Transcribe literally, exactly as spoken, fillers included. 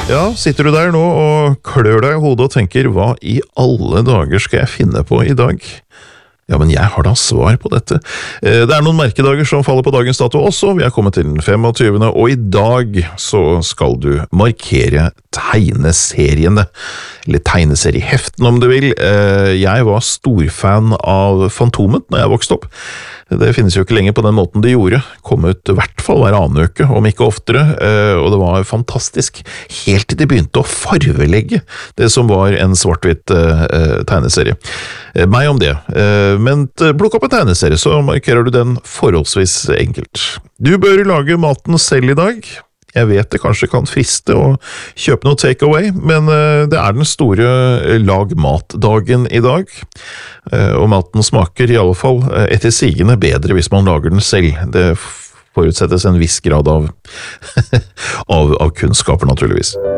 Ja, sitter du der nå og klør deg i hodet og tenker, hva i alle dager skal jeg finne på i dag? Ja, men jeg har da svar på dette. Eh, Det er noen merkedager som faller på dagens dato også. Vi er kommet til den femogtyvende, og i dag så skal du markere tegneseriene. Eller tegneserieheften om du vil. Eh, Jeg var storfan av Fantomet når jeg vokste opp. Det finnes jo ikke lenger på den måten de gjorde. Kom ut i hvert fall hver annen uke, om ikke oftere, eh, og det var fantastisk. Helt til de begynte å farvelegge det som var en svart-hvitt eh, tegneserie. Eh, Meg om det. Eh, Men t- plukk opp en tegneserie, så markerer du den forholdsvis enkelt. Du bør lage maten selv i dag. Jeg vet det kanskje kan friste å kjøpe noe takeaway, men eh, det er den store eh, lag mat-dagen i dag. Eh, Og maten smaker i alle fall eh, etter sigende bedre hvis man lager den selv. Det forutsettes en viss grad av, av, av kunnskaper, naturligvis.